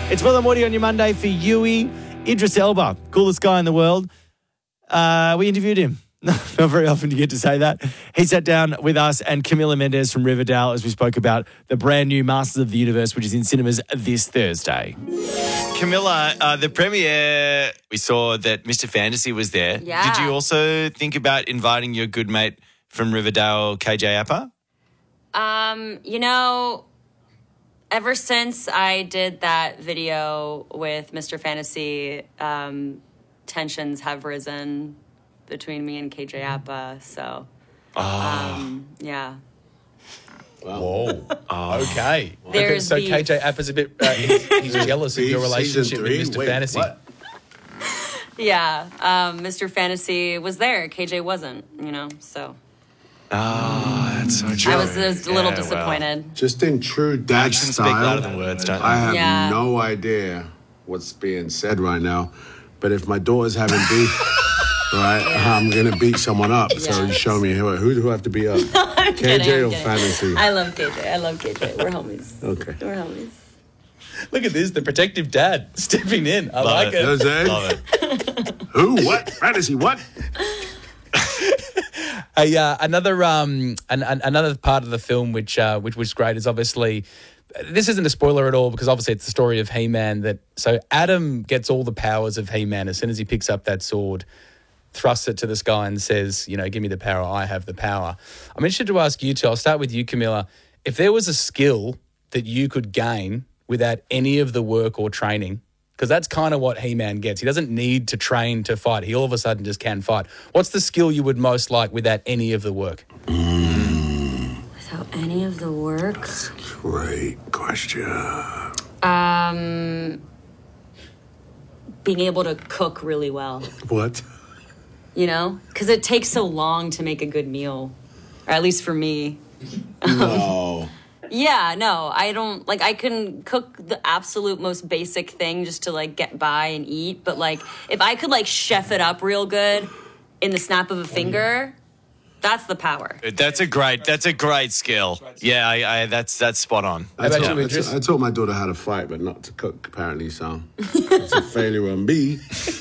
It's Will and Woody on your Monday for Yui. Idris Elba, coolest guy in the world. We interviewed him. Not very often you get to say that. He sat down with us and Camila Mendes from Riverdale as we spoke about the brand new Masters of the Universe, which is in cinemas this Thursday. Camilla, the premiere, we saw that Mr. Fantasy was there. Yeah. Did you also think about inviting your good mate from Riverdale, KJ Apa? Ever since I did that video with Mr. Fantasy, tensions have risen between me and KJ Apa. So, yeah. Whoa. Okay. There's so beef. KJ Appa's a bit he's jealous of your relationship with Mr. Fantasy. What? Yeah. Mr. Fantasy was there. KJ wasn't, so. Oh, that's so true. I was a little disappointed. Just in true dad Actions style. speak louder than words, don't they? I have Yeah. no idea what's being said right now, but if my daughter's having beef, right, I'm gonna beat someone up. So Yeah. you show me who do I have to beat up? I'm kidding, KJ I'm or kidding. Fantasy? I love KJ. We're homies. Okay. We're homies. Look at this, the protective dad stepping in. I like it. Jose? Love it. Who? What? Fantasy? What? Hey, another part of the film which was great is obviously, this isn't a spoiler at all because obviously it's the story of He-Man. So Adam gets all the powers of He-Man as soon as he picks up that sword, thrusts it to the sky and says, give me the power, I have the power. I'm interested to ask you two, I'll start with you, Camilla. If there was a skill that you could gain without any of the work or training, because that's kind of what He-Man gets. He doesn't need to train to fight. He all of a sudden just can fight. What's the skill you would most like without any of the work? Without any of the work? Great question. Being able to cook really well. What? Because it takes so long to make a good meal, or at least for me. No. Yeah, no, I don't, I can cook the absolute most basic thing just to, get by and eat, but, if I could, chef it up real good in the snap of a finger, that's the power. That's a great skill. Yeah, that's spot on. How about you, Idris? I taught my daughter how to fight, but not to cook, apparently, so it's a failure on me.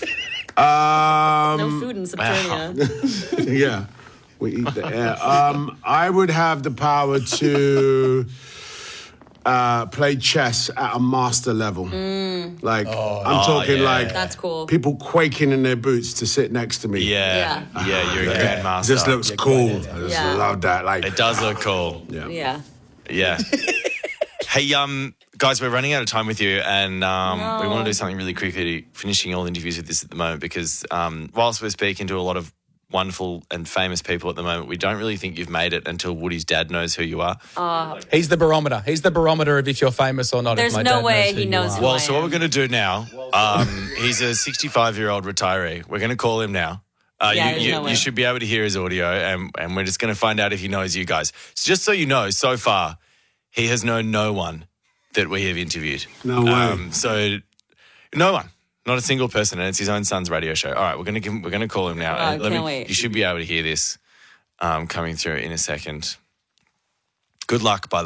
No food in Subternia. Yeah, we eat the air. I would have the power to play chess at a master level. I'm talking That's cool. people quaking in their boots to sit next to me. Yeah, you're a grandmaster. It just looks cool. I just Yeah. love that. It does look cool. Yeah. Yeah. Hey, guys, we're running out of time with you, and we want to do something really quickly, finishing all interviews with this at the moment, because whilst we're speaking to a lot of wonderful and famous people at the moment, we don't really think you've made it until Woody's dad knows who you are. He's the barometer. He's the barometer of if you're famous or not. There's if my no dad way who he you knows are. who Well, I so what am. we're going to do now, he's a 65-year-old retiree. We're going to call him now. There's no way. You should be able to hear his audio, and we're just going to find out if he knows you guys. So just so you know, so far, he has known no one that we have interviewed. No way. So no one. Not a single person, and it's his own son's radio show. All right, we're going to call him now. I can't wait. You should be able to hear this coming through in a second. Good luck, by the way.